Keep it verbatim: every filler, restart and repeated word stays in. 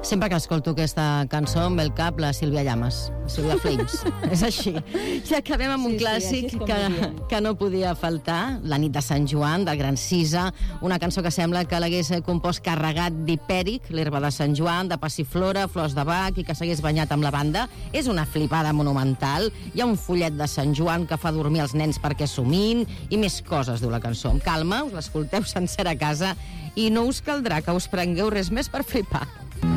Sempre que escolto aquesta cançó em ve al cap la Sílvia Llamas, Sílvia Flames. És així. I acabem amb un Sí, sí, clàssic així és com que, ho diem. que no podia faltar, La nit de Sant Joan, del Gran Cisa, una cançó que sembla que l'hagués compost carregat d'hipèric, l'herba de Sant Joan, de passiflora, flors de bac, i que s'hagués banyat amb la banda. És una flipada monumental. Hi ha un follet de Sant Joan que fa dormir els nens perquè somin, i més coses, diu la cançó. Amb calma, us l'escolteu sencera a casa i no us caldrà que us prengueu res més per flipar.